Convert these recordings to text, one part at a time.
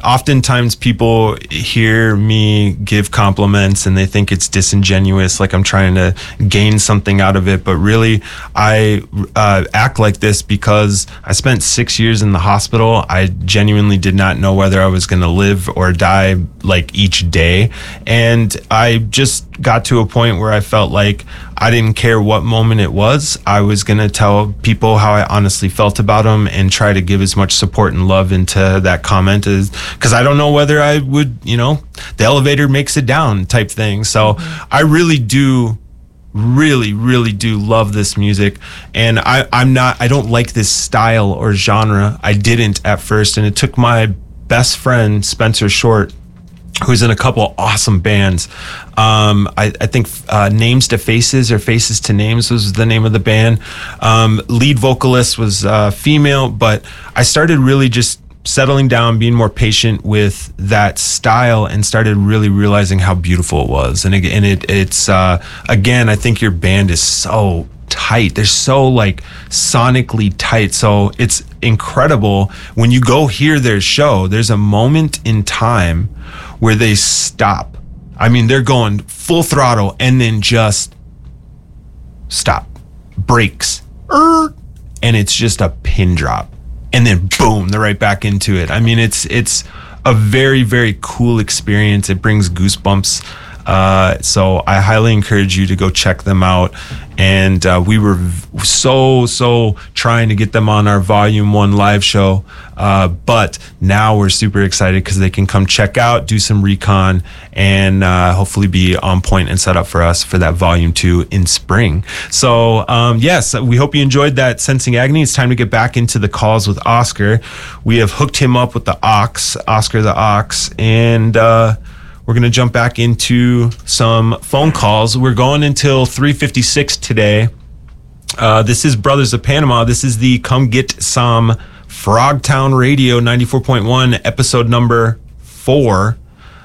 oftentimes people hear me give compliments and they think it's disingenuous, like I'm trying to gain something out of it. But really, I act like this because I spent 6 years in the hospital. I genuinely did not know whether I was going to live or die, like, each day. And I just got to a point where I felt like I didn't care what moment it was. I was going to tell people how I honestly felt about them and try to give as much support and love into that comment, as because I don't know whether I would, the elevator makes it down type thing. So I really do love this music. And I don't like this style or genre. I didn't at first. And it took my best friend, Spencer Short, who's in a couple awesome bands. I think Names to Faces or Faces to Names was the name of the band. Lead vocalist was female, but I started really just settling down, being more patient with that style, and started really realizing how beautiful it was. And it's again, I think your band is so tight. They're so like sonically tight. So it's incredible when you go hear their show. There's a moment in time where they stop. I mean, they're going full throttle and then just stop, breaks, and it's just a pin drop, and then boom, they're right back into it. I mean, it's a very, very cool experience. It brings goosebumps. So I highly encourage you to go check them out. And we were so trying to get them on our Volume 1 live show. But now we're super excited because they can come check out, do some recon, and hopefully be on point and set up for us for that Volume 2 in spring. So yes, we hope you enjoyed that Sensing Agony. It's time to get back into the calls with Oscar. We have hooked him up with the Oscar the Ox, and we're going to jump back into some phone calls. We're going until 3:56 today. This is Brothers of Panama. This is the Come Get Some Frogtown Radio 94.1, episode number 4,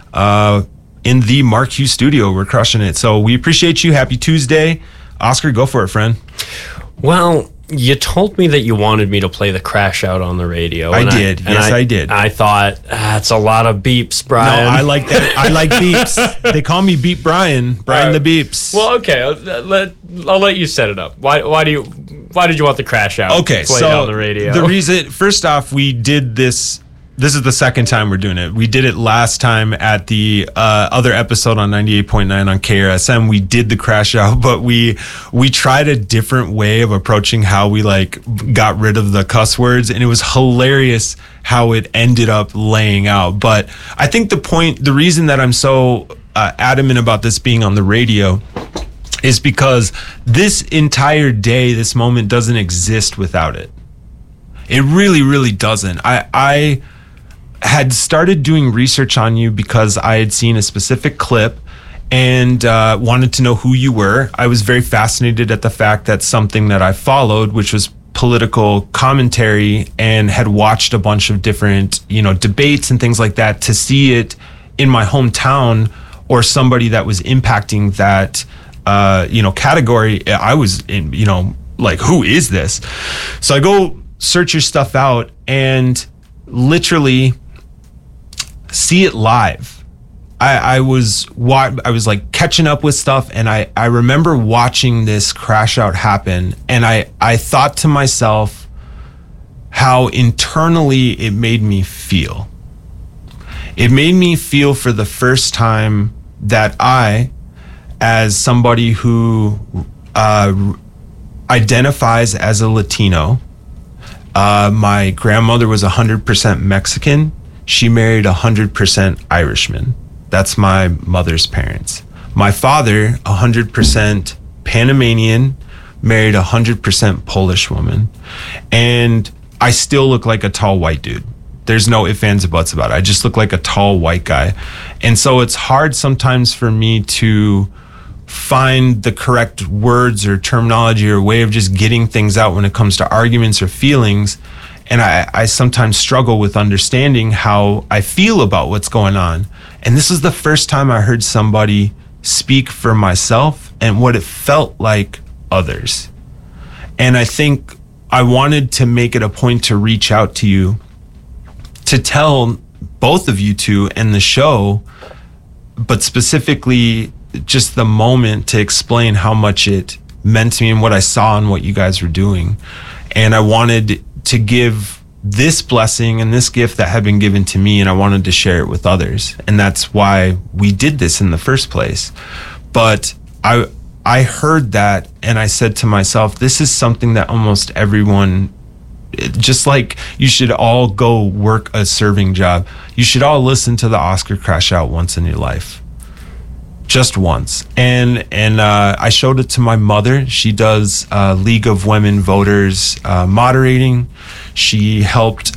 in the Mark Hughes studio. We're crushing it. So we appreciate you. Happy Tuesday. Oscar, go for it, friend. Well, you told me that you wanted me to play the Crash Out on the radio. I did. I did. I thought, it's a lot of beeps, Brian. No, I like that. I like beeps. They call me Beep Brian. Brian the Beeps. Well, okay. I'll let you set it up. Why did you want the Crash Out played on the radio? The reason, first off, we did this. This is the second time we're doing it. We did it last time at the other episode on 98.9 on KRSM. We did the Crash Out, but we tried a different way of approaching how we got rid of the cuss words, and it was hilarious how it ended up laying out. But I think the reason that I'm so adamant about this being on the radio is because this entire day, this moment doesn't exist without it. It really, really doesn't. I had started doing research on you because I had seen a specific clip and wanted to know who you were. I was very fascinated at the fact that something that I followed, which was political commentary, and had watched a bunch of different, debates and things like that, to see it in my hometown or somebody that was impacting that, category. I was in, who is this? So I go search your stuff out and literally see it live. I was catching up with stuff, and I remember watching this Crash Out happen, and I thought to myself how internally it made me feel. It made me feel for the first time that I, as somebody who identifies as a Latino, my grandmother was 100% Mexican. She married 100% Irishman. That's my mother's parents. My father, 100% Panamanian, married 100% Polish woman. And I still look like a tall white dude. There's no ifs, ands, or buts about it. I just look like a tall white guy. And so it's hard sometimes for me to find the correct words or terminology or way of just getting things out when it comes to arguments or feelings. And I sometimes struggle with understanding how I feel about what's going on. And this is the first time I heard somebody speak for myself and what it felt like others. And I think I wanted to make it a point to reach out to you to tell both of you two and the show, but specifically just the moment to explain how much it meant to me and what I saw and what you guys were doing. And I wanted to give this blessing and this gift that had been given to me, and I wanted to share it with others. And that's why we did this in the first place. But I heard that and I said to myself, this is something that almost everyone, just like you should all go work a serving job, you should all listen to the Oscar Crash Out once in your life. Just once. And I showed it to my mother. She does League of Women Voters moderating. She helped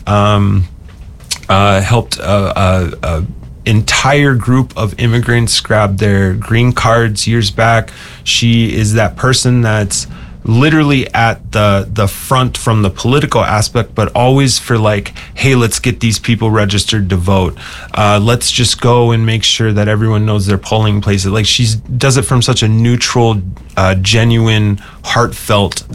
entire group of immigrants grab their green cards years back. She is that person that's literally at the front from the political aspect, but always for like, hey, let's get these people registered to vote. Let's just go and make sure that everyone knows their polling places. Like, she does it from such a neutral, genuine, heartfelt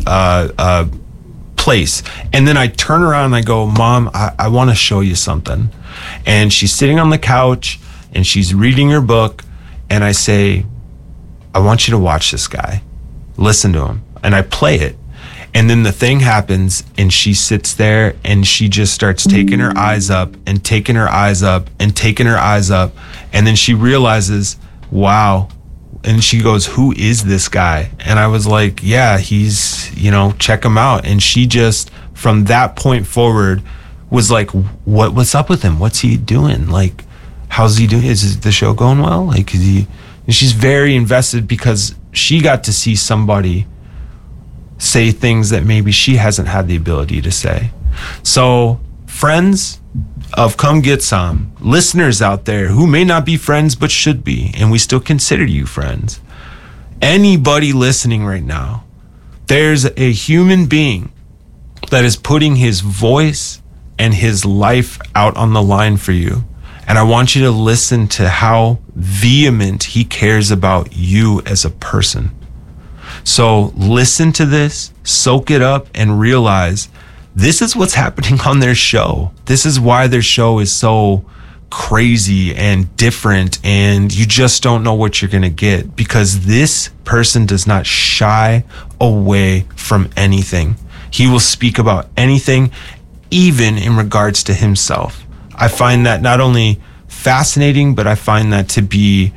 place. And then I turn around and I go, Mom, I want to show you something. And she's sitting on the couch and she's reading her book. And I say, I want you to watch this guy. Listen to him. And I play it. And then the thing happens and she sits there and she just starts taking her eyes up and taking her eyes up and taking her eyes up. And then she realizes, wow. And she goes, who is this guy? And I was like, yeah, he's, check him out. And she just, from that point forward, was like, what's up with him? What's he doing? Like, how's he doing? Is the show going well? Like, is he? And she's very invested because she got to see somebody say things that maybe she hasn't had the ability to say. So, friends of Come Get Some, listeners out there who may not be friends but should be, and we still consider you friends, anybody listening right now, there's a human being that is putting his voice and his life out on the line for you. And I want you to listen to how vehement he cares about you as a person. So listen to this, soak it up, and realize this is what's happening on their show. This is why their show is so crazy and different, and you just don't know what you're going to get, because this person does not shy away from anything. He will speak about anything, even in regards to himself. I find that not only fascinating, but I find that to be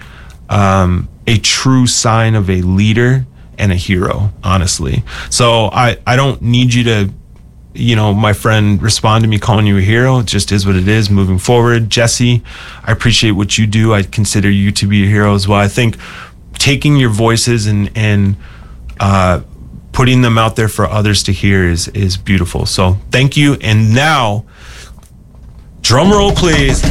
a true sign of a leader and a hero, honestly. So I don't need you to, my friend, respond to me calling you a hero. It just is what it is moving forward. Jesse, I appreciate what you do. I consider you to be a hero as well. I think taking your voices and putting them out there for others to hear is beautiful. So thank you. And now, drum roll, please.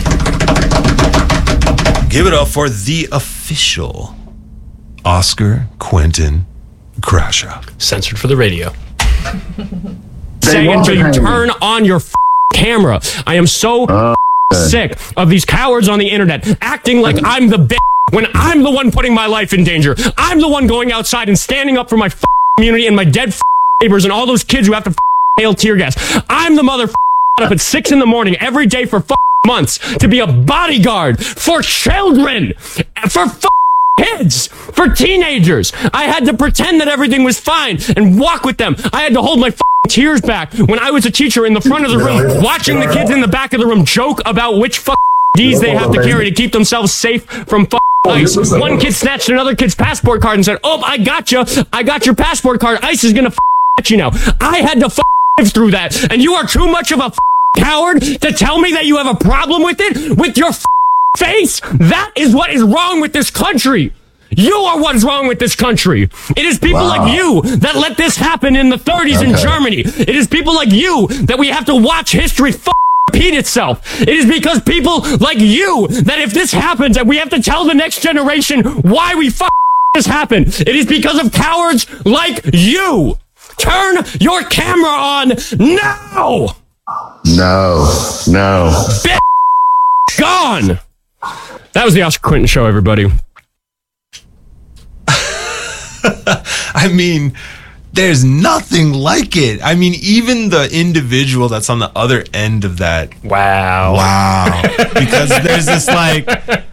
Give it up for the official Oscar Quentin Crash Out. Censored for the radio. Saying until you turn on your camera. I am so sick of these cowards on the internet acting like I'm the bitch when I'm the one putting my life in danger. I'm the one going outside and standing up for my community and my dead neighbors and all those kids who have to hail tear gas. I'm the mother up at 6 a.m. every day for months to be a bodyguard for children, for kids, for teenagers. I had to pretend that everything was fine and walk with them. I had to hold my tears back when I was a teacher in the front of the room, watching the kids in the back of the room joke about which D's they have to carry to keep themselves safe from ICE. One kid snatched another kid's passport card and said, "Oh, I got you. I got your passport card. ICE is gonna at you now." I had to live through that, and you are too much of a coward to tell me that you have a problem with it with your face. That is what is wrong with this country. You are what is wrong with this country. It is people like you that let this happen in the 30s in Germany. It is people like you that we have to watch history repeat itself. It is because people like you that if this happens and we have to tell the next generation why we this happened. It is because of cowards like you. Turn your camera on now. No. Gone. That was the Oscar Quentin Show, everybody. I mean, there's nothing like it. I mean, even the individual that's on the other end of that. Wow. Because there's this like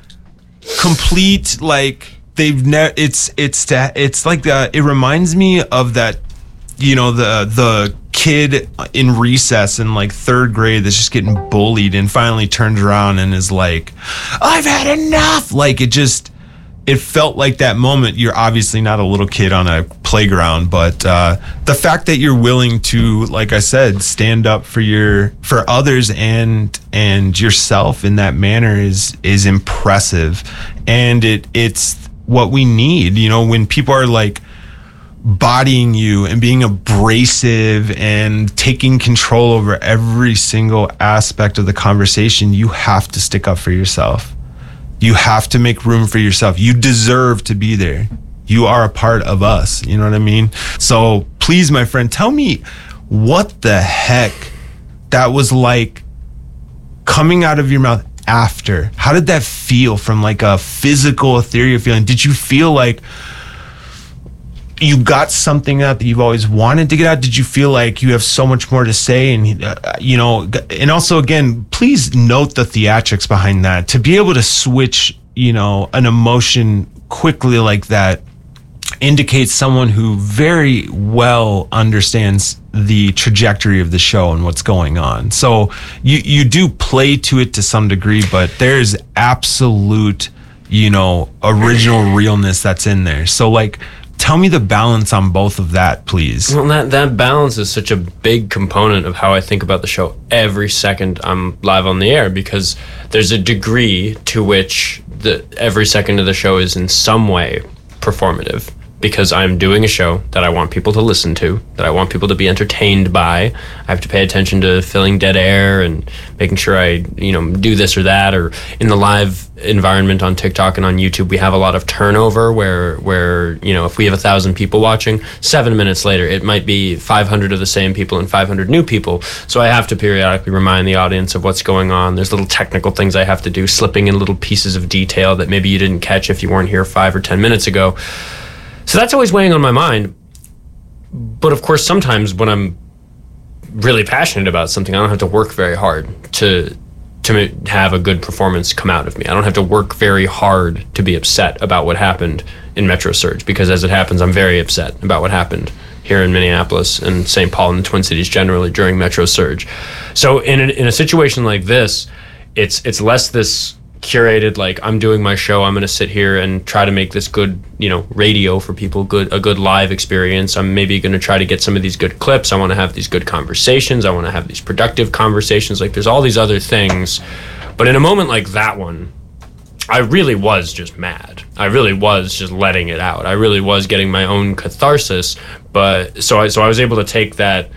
complete like they've never. It's like it reminds me of that. You know, the kid in recess in like third grade that's just getting bullied and finally turns around and is like, I've had enough. Like it felt like that moment. You're obviously not a little kid on a playground, but the fact that you're willing to, like I said, stand up for others and yourself in that manner is impressive. And it's what we need, you know, when people are like bodying you and being abrasive and taking control over every single aspect of the conversation. You have to stick up for yourself. You have to make room for yourself. You deserve to be there. You are a part of us. You know what I mean? So please, my friend, tell me what the heck that was like coming out of your mouth after. How did that feel from like a physical, ethereal feeling? Did you feel like you got something out that you've always wanted to get out? Did you feel like you have so much more to say? And, you know, and also, again, please note the theatrics behind that. To be able to switch, you know, an emotion quickly like that indicates someone who very well understands the trajectory of the show and what's going on. So you do play to it to some degree, but there's absolute, you know, original realness that's in there. So, like, tell me the balance on both of that, please. Well, that balance is such a big component of how I think about the show every second I'm live on the air, because there's a degree to which every second of the show is in some way performative, because I'm doing a show that I want people to listen to, that I want people to be entertained by. I have to pay attention to filling dead air and making sure I, you know, do this or that. Or in the live environment on TikTok and on YouTube, we have a lot of turnover where you know, if we have 1,000 people watching, 7 minutes later, it might be 500 of the same people and 500 new people. So I have to periodically remind the audience of what's going on. There's little technical things I have to do, slipping in little pieces of detail that maybe you didn't catch if you weren't here 5 or 10 minutes ago. So that's always weighing on my mind. But of course, sometimes when I'm really passionate about something, I don't have to work very hard to have a good performance come out of me. I don't have to work very hard to be upset about what happened in Metro Surge, because as it happens, I'm very upset about what happened here in Minneapolis and St. Paul and the Twin Cities generally during Metro Surge. So in a situation like this, it's less this curated, like, I'm doing my show, I'm going to sit here and try to make this good, you know, radio for people, a good live experience. I'm maybe going to try to get some of these good clips. I want to have these good conversations. I want to have these productive conversations. Like, there's all these other things. But in a moment like that one, I really was just mad. I really was just letting it out. I really was getting my own catharsis. But so I was able to take that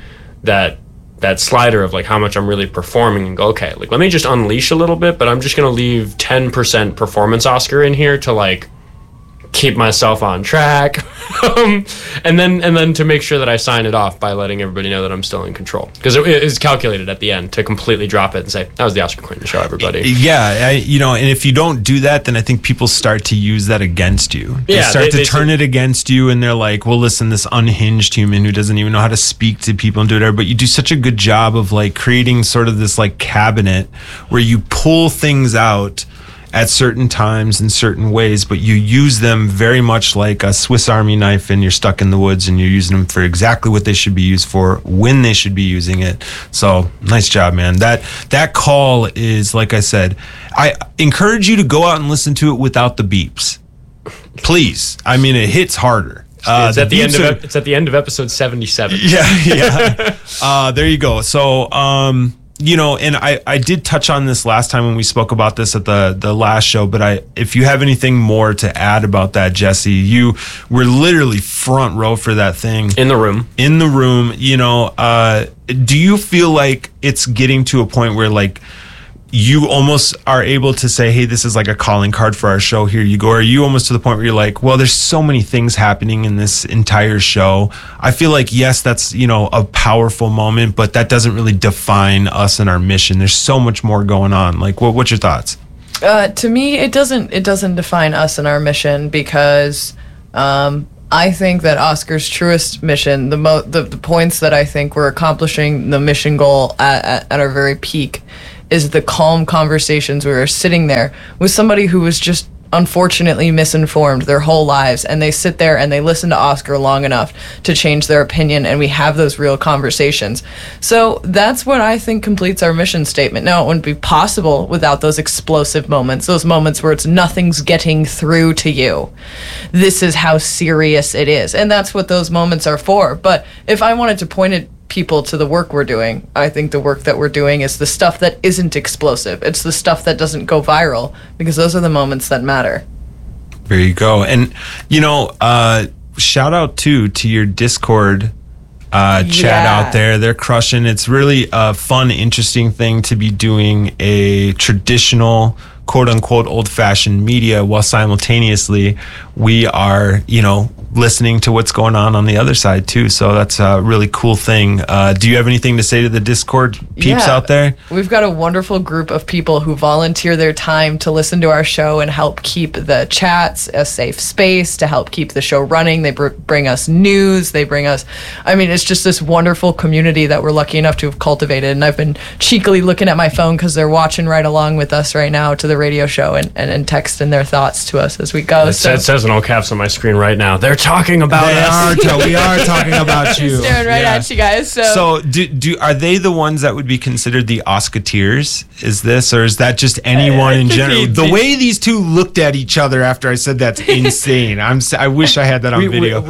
slider of like how much I'm really performing and go, okay, like, let me just unleash a little bit, but I'm just going to leave 10% performance Oscar in here to like keep myself on track. and then to make sure that I sign it off by letting everybody know that I'm still in control, because it is calculated at the end to completely drop it and say, that was the Oscar Quinton show, everybody. Yeah, you know, and if you don't do that, then I think people start to use that against you. They start to turn it against you, and they're like, well, listen, this unhinged human who doesn't even know how to speak to people and do whatever. But you do such a good job of like creating sort of this like cabinet where you pull things out at certain times in certain ways, but you use them very much like a Swiss Army knife, and you're stuck in the woods and you're using them for exactly what they should be used for, when they should be using it. So nice job, man. That call is, like I said, I encourage you to go out and listen to it without the beeps. Please. I mean, it hits harder. It's at the end of episode 77. Yeah. There you go. So, you know, and I did touch on this last time when we spoke about this at the last show, but if you have anything more to add about that, Jesse, you were literally front row for that thing. In the room, you know, do you feel like it's getting to a point where like you almost are able to say, hey, this is like a calling card for our show, here you go? Or are you almost to the point where you're like, well, there's so many things happening in this entire show. I feel like, yes, that's, you know, a powerful moment, but that doesn't really define us and our mission. There's so much more going on. Like, what's your thoughts? To me, it doesn't define us and our mission, because I think that Oscar's truest mission, the points that I think we're accomplishing the mission goal at our very peak, is the calm conversations where we're sitting there with somebody who was just unfortunately misinformed their whole lives, and they sit there and they listen to Oscar long enough to change their opinion, and we have those real conversations. So that's what I think completes our mission statement. Now, it wouldn't be possible without those explosive moments, those moments where it's nothing's getting through to you. This is how serious it is, and that's what those moments are for. But if I wanted to point at people to the work we're doing, I think the work that we're doing is the stuff that isn't explosive. It's the stuff that doesn't go viral, because those are the moments that matter. There you go. And shout out to your Discord chat out there. They're crushing. It's really a fun, interesting thing to be doing a traditional, quote unquote, old fashioned media while simultaneously we are, listening to what's going on the other side too. So that's a really cool thing. Do you have anything to say to the Discord peeps out there? We've got a wonderful group of people who volunteer their time to listen to our show and help keep the chats a safe space, to help keep the show running. They bring us news. They bring us, it's just this wonderful community that we're lucky enough to have cultivated. And I've been cheekily looking at my phone because they're watching right along with us right now to the radio show and texting their thoughts to us as we go. It says in all caps on my screen right now, they're talking about us. We are talking about you. Staring right at you guys. So are they the ones that would be considered the Oscateers? Is this, or is that just anyone in general? The way these two looked at each other after I said that's insane. I wish I had that on video.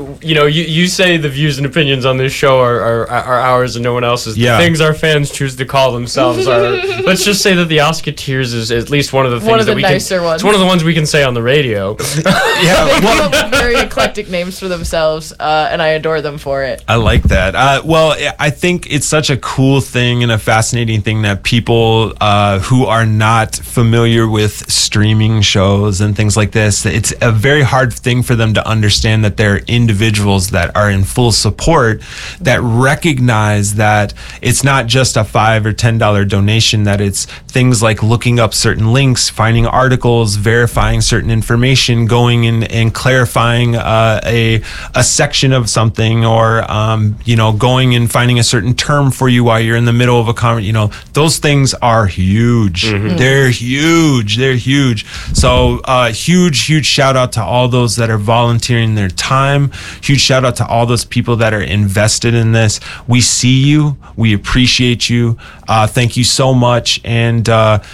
You say the views and opinions on this show are ours and no one else's. The things our fans choose to call themselves are. Let's just say that the Oscateers is at least one of the things that we nicer can. Ones. It's one of the ones we can say on the radio. They come up with very eclectic names for themselves, and I adore them for it. I like that. I think it's such a cool thing and a fascinating thing that people who are not familiar with streaming shows and things like this, it's a very hard thing for them to understand that there are individuals that are in full support, that recognize that it's not just a $5 or $10 donation, that it's things like looking up certain links, finding articles, verifying certain information, going in and clarifying a section of something, or going and finding a certain term for you while you're in the middle of a conversation. Those things are huge. Mm-hmm. They're huge. So huge shout out to all those that are volunteering their time. Huge shout out to all those people that are invested in this. We see you. We appreciate you. Thank you so much. And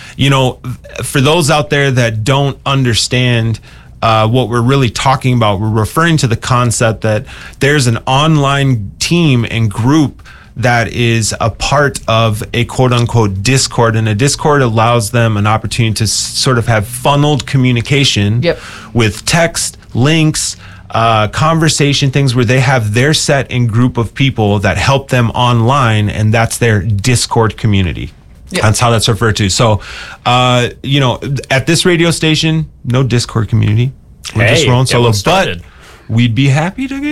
for those out there that don't understand what we're really talking about, we're referring to the concept that there's an online team and group that is a part of a quote unquote Discord, and a Discord allows them an opportunity to sort of have funneled communication with text, links, conversation, things where they have their set and group of people that help them online, and that's their Discord community. Yep. That's how that's referred to. So, at this radio station, no Discord community. We're just rolling solo, but we'd be happy to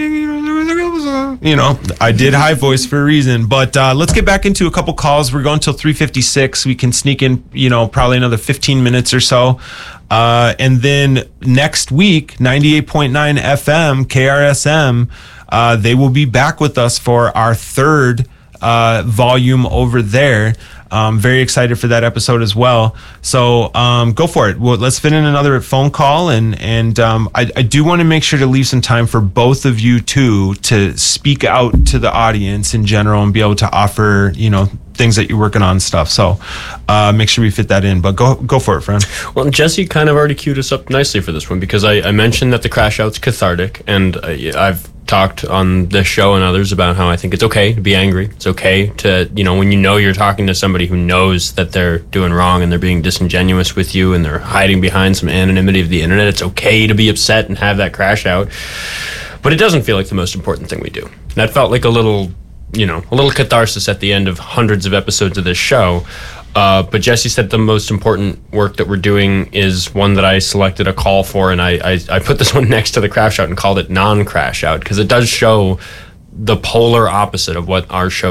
I did high voice for a reason. But let's get back into a couple calls. We're going till 3:56. We can sneak in, probably another 15 minutes or so. And then next week, 98.9 FM, KRSM, they will be back with us for our third volume over there. Very excited for that episode as well. So go for it. Well, let's fit in another phone call, and I do want to make sure to leave some time for both of you too to speak out to the audience in general and be able to offer things that you're working on and stuff. So make sure we fit that in. But go for it, friend. Well, Jesse kind of already queued us up nicely for this one, because I mentioned that the crash out's cathartic, and I've talked on this show and others about how I think it's okay to be angry. It's okay to, when you're talking to somebody who knows that they're doing wrong and they're being disingenuous with you and they're hiding behind some anonymity of the internet, it's okay to be upset and have that crash out. But it doesn't feel like the most important thing we do. That felt like a little catharsis at the end of hundreds of episodes of this show. But Jesse said the most important work that we're doing is one that I selected a call for, and I put this one next to the crash out and called it non-crash out, because it does show the polar opposite of what our show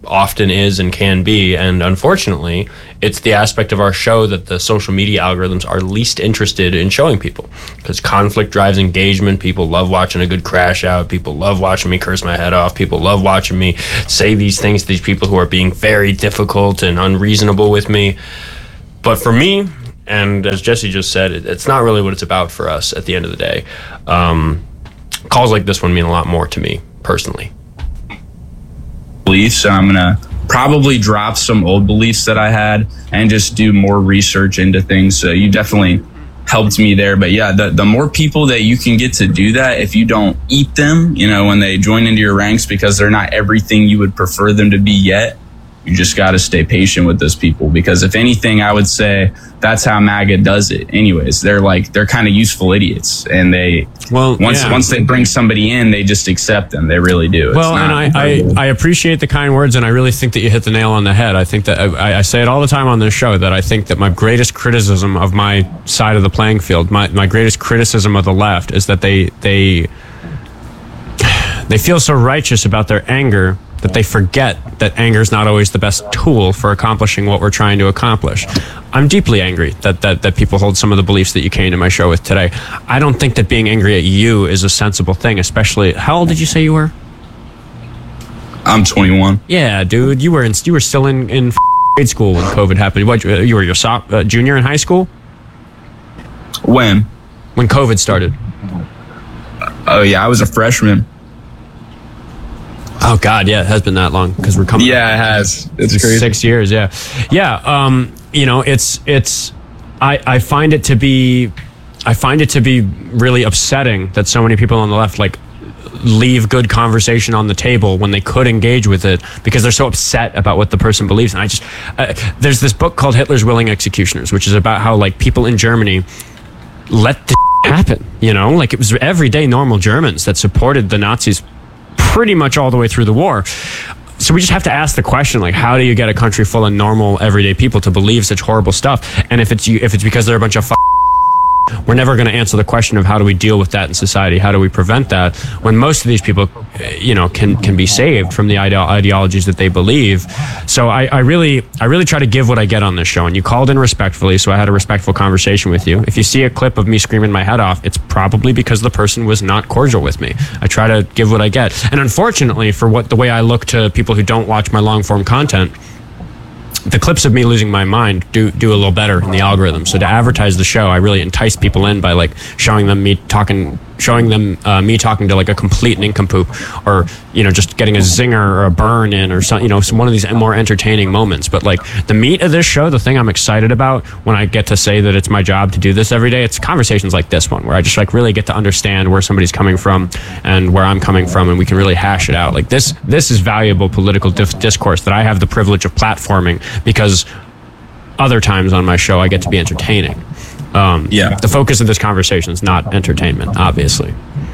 often is and can be. And unfortunately, it's the aspect of our show that the social media algorithms are least interested in showing people, because conflict drives engagement. People love watching a good crash out. People love watching me curse my head off. People love watching me say these things to these people who are being very difficult and unreasonable with me. But for me, and as Jesse just said, it's not really what it's about for us at the end of the day. Calls like this one mean a lot more to me personally. Beliefs, so I'm gonna probably drop some old beliefs that I had and just do more research into things. So you definitely helped me there. But yeah, the more people that you can get to do that, if you don't eat them, when they join into your ranks, because they're not everything you would prefer them to be yet, you just got to stay patient with those people, because if anything, I would say that's how MAGA does it. Anyways, they're kind of useful idiots, and once they bring somebody in, they just accept them. They really do. I appreciate the kind words, and I really think that you hit the nail on the head. I think that I say it all the time on this show, that I think that my greatest criticism of my side of the playing field, my greatest criticism of the left, is that they feel so righteous about their anger that they forget that anger is not always the best tool for accomplishing what we're trying to accomplish. I'm deeply angry that people hold some of the beliefs that you came to my show with today. I don't think that being angry at you is a sensible thing, especially, how old did you say you were? I'm 21. Yeah, dude, you were still in grade school when COVID happened. What, you were your junior in high school? When COVID started. Oh yeah, I was a freshman. Oh God, yeah, it has been that long, because we're coming. Yeah, it has. It's crazy. 6 years, yeah. It's. I find it to be really upsetting that so many people on the left leave good conversation on the table when they could engage with it, because they're so upset about what the person believes. And there's this book called Hitler's Willing Executioners, which is about how people in Germany let the happen. It was everyday normal Germans that supported the Nazis pretty much all the way through the war. So we just have to ask the question, how do you get a country full of normal everyday people to believe such horrible stuff? And if it's because they're a bunch of we're never going to answer the question of how do we deal with that in society? How do we prevent that when most of these people, can be saved from the ideologies that they believe? So I really try to give what I get on this show. And you called in respectfully, so I had a respectful conversation with you. If you see a clip of me screaming my head off, it's probably because the person was not cordial with me. I try to give what I get. And unfortunately, for the way I look to people who don't watch my long form content, the clips of me losing my mind do a little better in the algorithm. So to advertise the show, I really entice people in by showing them me talking to a complete nincompoop, or just getting a zinger or a burn in, or some one of these more entertaining moments. But the meat of this show, the thing I'm excited about when I get to say that it's my job to do this every day, it's conversations like this one, where I just really get to understand where somebody's coming from and where I'm coming from, and we can really hash it out. This is valuable political discourse that I have the privilege of platforming, because other times on my show I get to be entertaining. The focus of this conversation is not entertainment, obviously.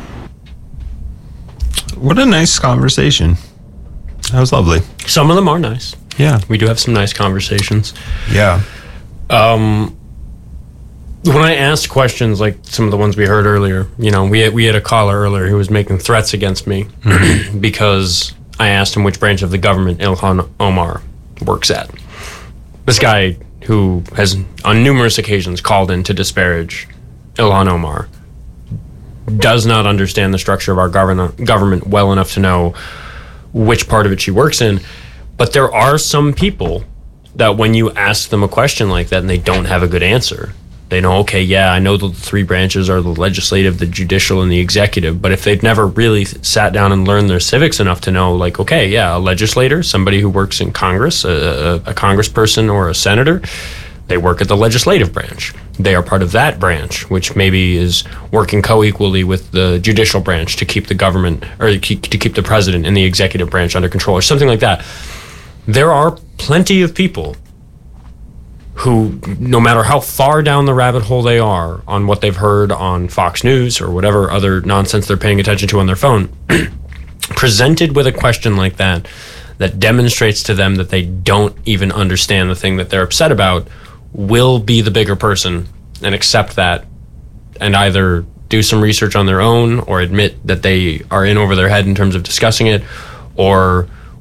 What a nice conversation. That was lovely. Some of them are nice. Yeah. We do have some nice conversations. Yeah. When I asked questions like some of the ones we heard earlier, we had a caller earlier who was making threats against me because I asked him which branch of the government Ilhan Omar works at. This guy, who has on numerous occasions called in to disparage Ilhan Omar, does not understand the structure of our government well enough to know which part of it she works in. But there are some people that when you ask them a question like that and they don't have a good answer, they know, okay, yeah, I know the three branches are the legislative, the judicial, and the executive. But if they've never really sat down and learned their civics enough to know, okay, yeah, a legislator, somebody who works in Congress, a congressperson or a senator, they work at the legislative branch. They are part of that branch, which maybe is working co-equally with the judicial branch to keep the government, or to keep the president and the executive branch under control, or something like that. There are plenty of people who, no matter how far down the rabbit hole they are on what they've heard on Fox News or whatever other nonsense they're paying attention to on their phone, presented with a question like that demonstrates to them that they don't even understand the thing that they're upset about, will be the bigger person and accept that and either do some research on their own or admit that they are in over their head in terms of discussing it, or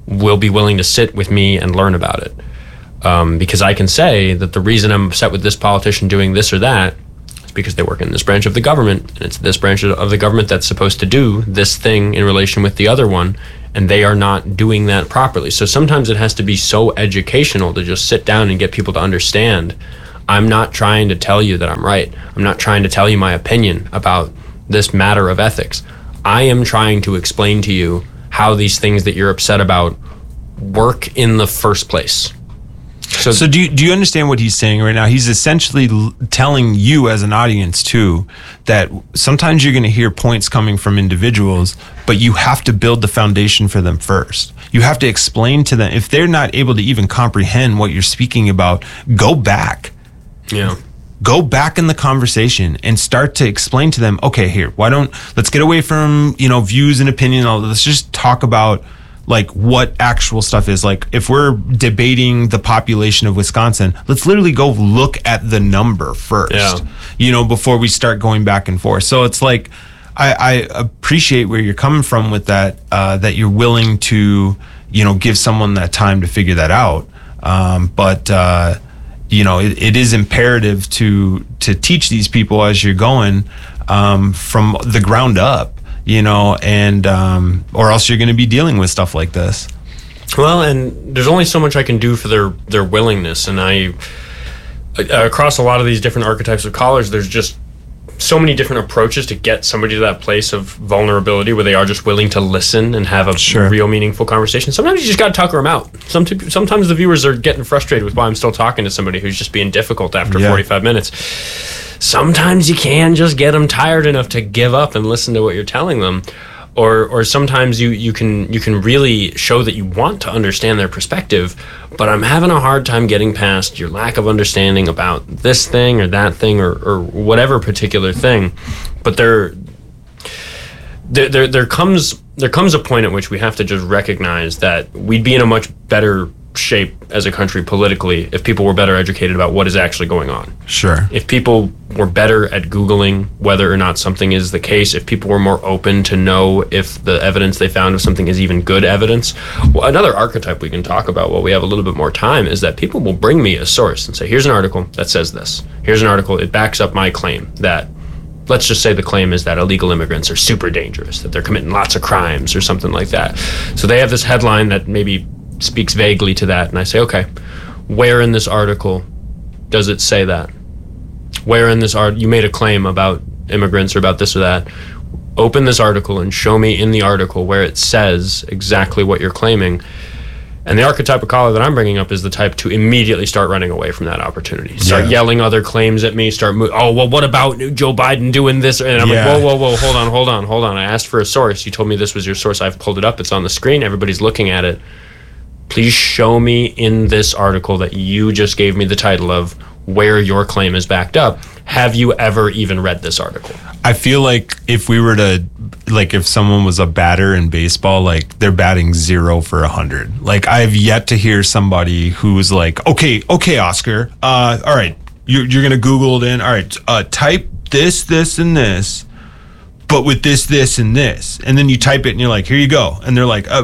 will be willing to sit with me and learn about it. Because I can say that the reason I'm upset with this politician doing this or that is because they work in this branch of the government, and it's this branch of the government that's supposed to do this thing in relation with the other one, and they are not doing that properly. So sometimes it has to be so educational to just sit down and get people to understand, I'm not trying to tell you that I'm right. I'm not trying to tell you my opinion about this matter of ethics. I am trying to explain to you how these things that you're upset about work in the first place. So do you understand what he's saying right now? He's essentially telling you as an audience too that sometimes you're going to hear points coming from individuals, but you have to build the foundation for them first. You have to explain to them. If they're not able to even comprehend what you're speaking about, go back. Yeah. Go back in the conversation and start to explain to them, okay, let's get away from, views and opinion. Let's just talk about like what actual stuff is. Like if we're debating the population of Wisconsin, let's literally go look at the number first, before we start going back and forth. So it's like, I appreciate where you're coming from with that, that you're willing to, give someone that time to figure that out. But it is imperative to teach these people as you're going, from the ground up. And or else you're going to be dealing with stuff like this. Well, and there's only so much I can do for their willingness, and I across a lot of these different archetypes of callers, there's just so many different approaches to get somebody to that place of vulnerability where they are just willing to listen and have a real meaningful conversation. Sometimes you just got to tucker them out. Sometimes the viewers are getting frustrated with why I'm still talking to somebody who's just being difficult after 45 minutes. Sometimes you can just get them tired enough to give up and listen to what you're telling them, or sometimes you can really show that you want to understand their perspective, but I'm having a hard time getting past your lack of understanding about this thing or that thing or whatever particular thing. But there comes a point at which we have to just recognize that we'd be in a much better shape as a country politically if people were better educated about what is actually going on. Sure. If people were better at Googling whether or not something is the case, if people were more open to know if the evidence they found of something is even good evidence. Well, another archetype we can talk about while we have a little bit more time is that people will bring me a source and say, here's an article that says this. Here's an article, it backs up my claim that, let's just say the claim is that illegal immigrants are super dangerous, that they're committing lots of crimes or something like that. So they have this headline that maybe speaks vaguely to that, and I say, okay, where in this article does it say that? Where in this you made a claim about immigrants or about this or that? Open this article and show me in the article where it says exactly what you're claiming. And the archetype of caller that I'm bringing up is the type to immediately start running away from that opportunity. Start yelling other claims at me, what about Joe Biden doing this? And I'm like, whoa, hold on. I asked for a source. You told me this was your source. I've pulled it up. It's on the screen. Everybody's looking at it. Please show me in this article that you just gave me the title of where your claim is backed up. Have you ever even read this article? I feel like if someone was a batter in baseball, like they're batting 0 for 100. Like I've yet to hear somebody who's like, okay, Oscar, all right, you're going to Google it in. All right, type this, and this, but with this, and this. And then you type it and you're like, here you go. And they're like,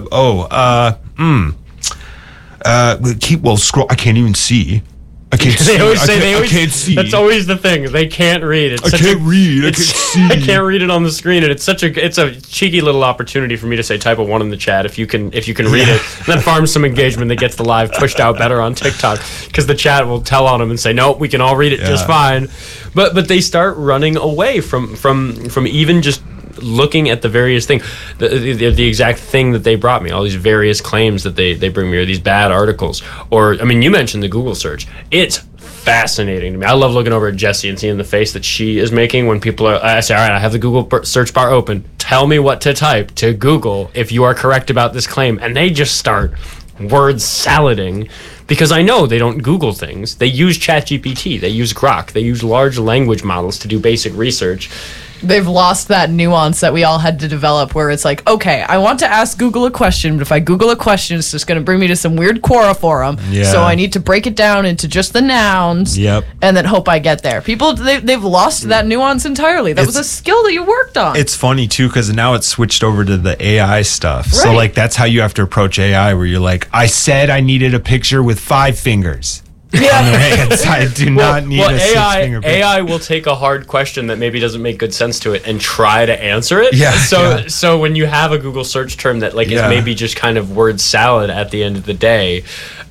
scroll. I can't even see. I can't see. I can't see. That's always the thing. They can't read. I can't read. I can't see. I can't read it on the screen, and it's a cheeky little opportunity for me to say type a 1 in the chat if you can read it. And then farm some engagement that gets the live pushed out better on TikTok, because the chat will tell on them and say, nope, we can all read it just fine. But they start running away from even just looking at the various things, the exact thing that they brought me, all these various claims that they bring me, or these bad articles. Or, I mean, you mentioned the Google search. It's fascinating to me. I love looking over at Jessie and seeing the face that she is making when people I say, all right, I have the Google search bar open. Tell me what to type to Google if you are correct about this claim. And they just start word salading, because I know they don't Google things. They use ChatGPT. They use Grok. They use large language models to do basic research. They've lost that nuance that we all had to develop where it's like, okay, I want to ask Google a question, but if I Google a question, it's just going to bring me to some weird Quora forum. Yeah. So I need to break it down into just the nouns Yep. and then hope I get there. People, they've lost that nuance entirely. That was a skill that you worked on. It's funny too because now it's switched over to the AI stuff. So Right. like that's how you have to approach AI, where you're like, I said I needed a picture with 5 fingers. On the right side, do not need a 6-finger picture. AI will take a hard question that maybe doesn't make good sense to it and try to answer it. Yeah, So when you have a Google search term that like is maybe just kind of word salad at the end of the day,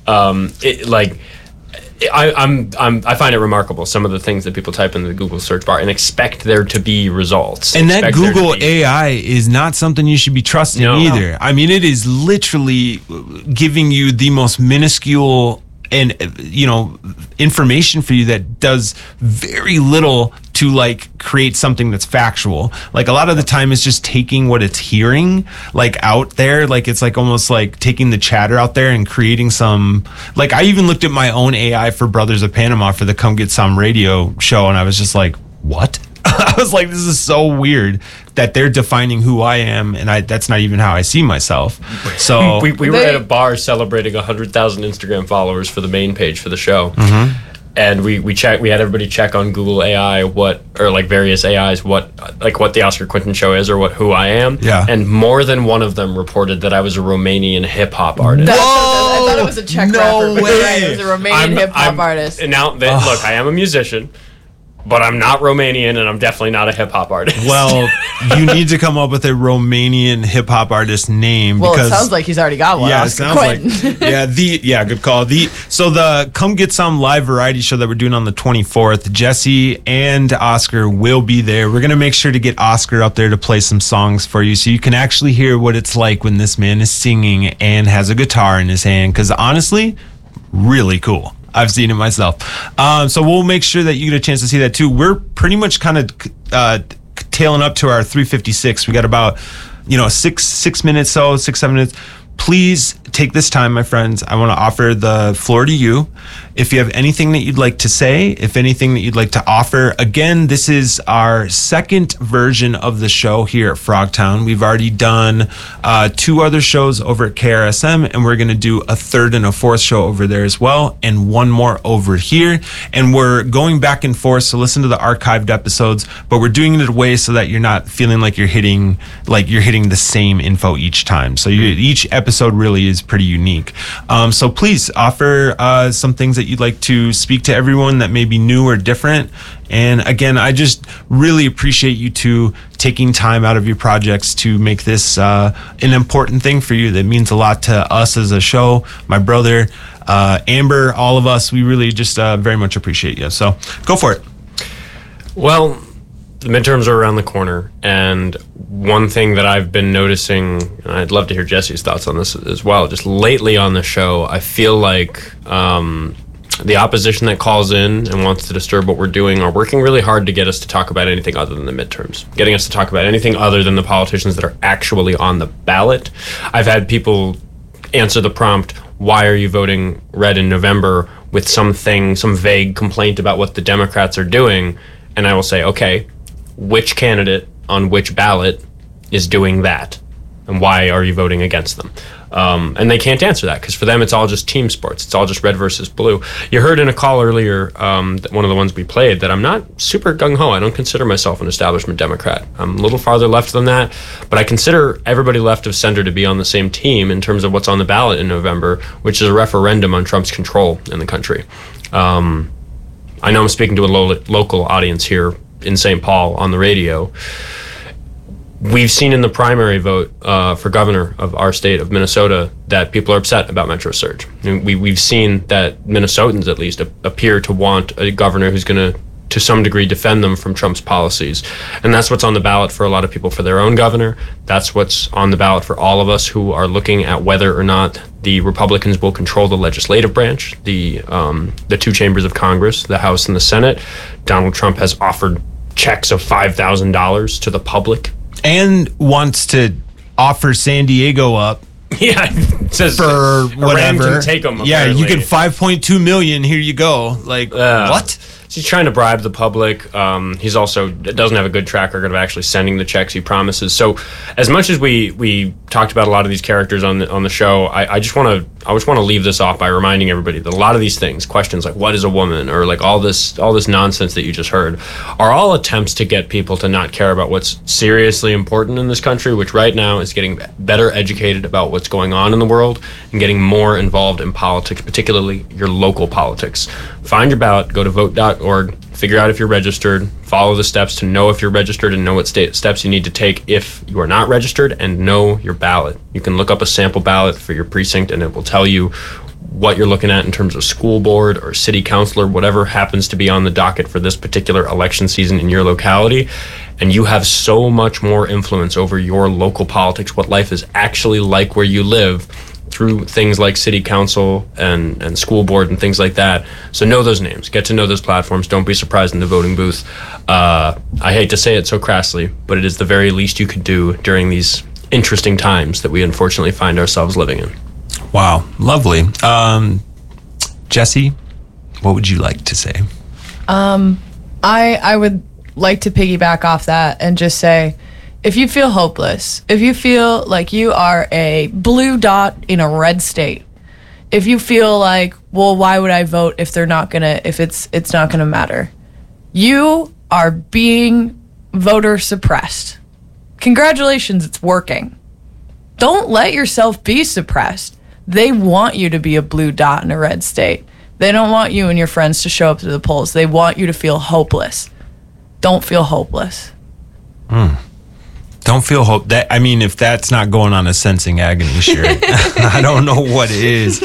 I find it remarkable some of the things that people type in the Google search bar and expect there to be results. And that Google AI is not something you should be trusting either. I mean, it is literally giving you the most minuscule and information for you that does very little to like create something that's factual. Like a lot of the time it's just taking what it's hearing like out there. Like it's like almost like taking the chatter out there and creating some, like I even looked at my own AI for Brothers of Panama for the Come Get Some radio show and I was just like, what? I was like, this is so weird that they're defining who I am, and that's not even how I see myself. So we were at a bar celebrating 100,000 Instagram followers for the main page for the show, and we had everybody check on Google AI various AIs what the Oscar Quinton show is or who I am. Yeah. And more than one of them reported that I was a Romanian hip hop artist. I thought it was a Czech rapper, but you're right, it was a Romanian hip hop artist. And now, look, I am a musician. But I'm not Romanian, and I'm definitely not a hip hop artist. Well, you need to come up with a Romanian hip hop artist name. Well, because it sounds like he's already got one. Yeah, Oscar it sounds Quinton. like good call. So the Come Get Some live variety show that we're doing on the 24th, Jesse and Oscar will be there. We're gonna make sure to get Oscar up there to play some songs for you, so you can actually hear what it's like when this man is singing and has a guitar in his hand. Because honestly, really cool. I've seen it myself. So we'll make sure that you get a chance to see that too. We're pretty much kind of tailing up to our 3:56. We got about 6 minutes, 6-7 minutes. Please take this time, my friends. I want to offer the floor to you. If you have anything that you'd like to say, if anything that you'd like to offer, again, this is our second version of the show here at Frogtown. We've already done 2 other shows over at KRSM, and we're going to do a 3rd and a 4th show over there as well, and 1 more over here. And we're going back and forth, so listen to the archived episodes, but we're doing it in a way so that you're not feeling like you're hitting the same info each time. So each episode really is pretty unique. So please offer some things that you'd like to speak to everyone that may be new or different. And again, I just really appreciate you two taking time out of your projects to make this an important thing for you that means a lot to us as a show. My brother, Amber, all of us, we really just very much appreciate you. So go for it. Well, the midterms are around the corner, and one thing that I've been noticing, and I'd love to hear Jesse's thoughts on this as well, just lately on the show, I feel like the opposition that calls in and wants to disturb what we're doing are working really hard to get us to talk about anything other than the midterms, getting us to talk about anything other than the politicians that are actually on the ballot. I've had people answer the prompt, why are you voting red in November, with some vague complaint about what the Democrats are doing, and I will say, okay, which candidate on which ballot is doing that, and why are you voting against them? And they can't answer that because for them it's all just team sports. It's all just red versus blue. You heard in a call earlier, one of the ones we played, that I'm not super gung-ho. I don't consider myself an establishment Democrat. I'm a little farther left than that, but I consider everybody left of center to be on the same team in terms of what's on the ballot in November, which is a referendum on Trump's control in the country. I know I'm speaking to a local audience here in St. Paul on the radio. We've seen in the primary vote for governor of our state of Minnesota that people are upset about Metro Surge. And we've seen that Minnesotans, at least, appear to want a governor who's going to some degree, defend them from Trump's policies. And that's what's on the ballot for a lot of people for their own governor. That's what's on the ballot for all of us who are looking at whether or not the Republicans will control the legislative branch, the 2 chambers of Congress, the House and the Senate. Donald Trump has offered checks of $5,000 to the public. And wants to offer San Diego up. Yeah, it says for whatever. Can take them, yeah, apparently. you get $5.2 million. Here you go. Like what? he's trying to bribe the public. He's also doesn't have a good track record of actually sending the checks he promises. So, as much as we talked about a lot of these characters on the show, I just want to leave this off by reminding everybody that a lot of these things, questions like what is a woman, or like all this nonsense that you just heard, are all attempts to get people to not care about what's seriously important in this country, which right now is getting better educated about what's going on in the world and getting more involved in politics, particularly your local politics. Find your ballot, go to vote.org, figure out if you're registered, follow the steps to know if you're registered, and know what steps you need to take if you are not registered, and know your ballot. You can look up a sample ballot for your precinct and it will tell you what you're looking at in terms of school board or city councilor, whatever happens to be on the docket for this particular election season in your locality. And you have so much more influence over your local politics, what life is actually like where you live, through things like city council and school board and things like that. So know those names, get to know those platforms. Don't be surprised in the voting booth. I hate to say it so crassly, but it is the very least you could do during these interesting times that we unfortunately find ourselves living in. Wow, lovely. Jesse, what would you like to say? I would like to piggyback off that and just say, if you feel hopeless, if you feel like you are a blue dot in a red state, if you feel like, well, why would I vote if it's not gonna matter? You are being voter suppressed. Congratulations, it's working. Don't let yourself be suppressed. They want you to be a blue dot in a red state. They don't want you and your friends to show up to the polls. They want you to feel hopeless. Don't feel hopeless. Don't feel hope. If that's not going on a Sensing Agony shirt, I don't know what is.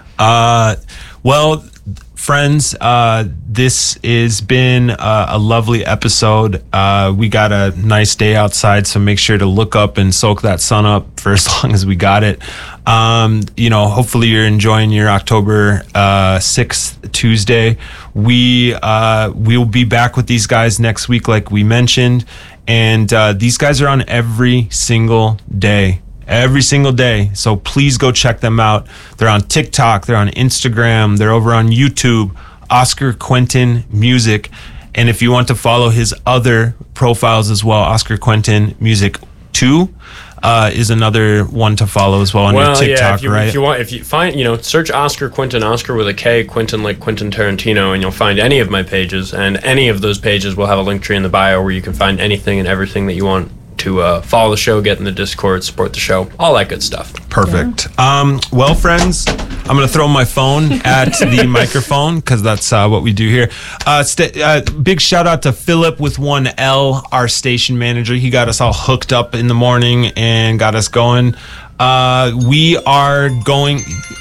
Well, friends, this has been a lovely episode. We got a nice day outside, so make sure to look up and soak that sun up for as long as we got it. Hopefully you're enjoying your October 6th Tuesday. We'll be back with these guys next week, like we mentioned. And these guys are on every single day. So please go check them out. They're on TikTok, they're on Instagram, they're over on YouTube, Oscar Quentin Music. And if you want to follow his other profiles as well, Oscar Quentin Music 2 is another one to follow as well on your TikTok, right? If you find, search Oscar Quentin, Oscar with a K, Quentin like Quentin Tarantino, and you'll find any of my pages, and any of those pages will have a link tree in the bio where you can find anything and everything that you want to follow the show, get in the Discord, support the show, all that good stuff. Perfect. Yeah. Well, friends, I'm going to throw my phone at the microphone because that's what we do here. Big shout out to Philip with 1L, our station manager. He got us all hooked up in the morning and got us going. We are going...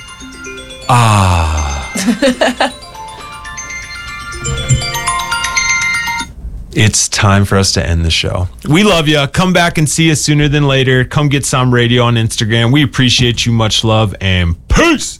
It's time for us to end the show. We love you. Come back and see us sooner than later. Come get some radio on Instagram. We appreciate you. Much love and peace.